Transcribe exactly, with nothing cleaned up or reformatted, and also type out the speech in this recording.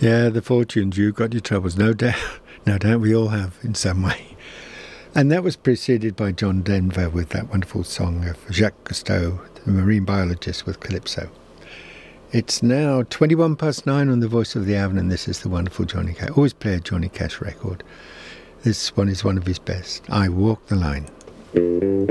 Yeah, the fortunes, you've got your troubles, no doubt. No doubt we all have in some way. And that was preceded by John Denver with that wonderful song of Jacques Cousteau, the marine biologist, with Calypso. It's now twenty-one past nine on The Voice of the Avon, and this is the wonderful Johnny Cash. Always play a Johnny Cash record. This one is one of his best. I Walk the Line.